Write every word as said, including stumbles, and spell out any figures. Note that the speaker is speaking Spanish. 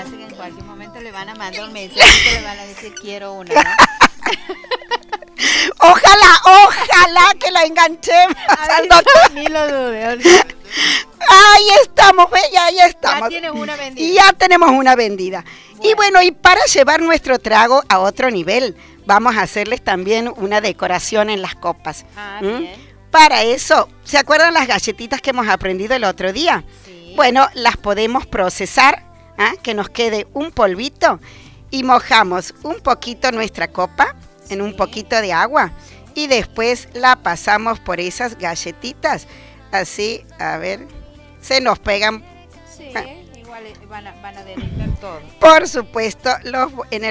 hace que en cualquier momento le van a mandar un mensaje que le van a decir quiero una, ¿no? Ojalá, ojalá que la enganchemos al doctor. Ni lo dude. O sea, Ahí estamos, bella, ahí estamos. ya tienes una vendida. Y ya tenemos una vendida. Bueno. Y bueno, y para llevar nuestro trago a otro nivel, vamos a hacerles también una decoración en las copas. Ah, ¿Mm? bien. Para eso, ¿se acuerdan las galletitas que hemos aprendido el otro día? Sí. Bueno, las podemos procesar, ¿ah? Que nos quede un polvito y mojamos un poquito nuestra copa en un Sí. poquito de agua y después la pasamos por esas galletitas. Así, a ver, se nos pegan, Sí, igual van a, van a derritar todo. por supuesto, los, en el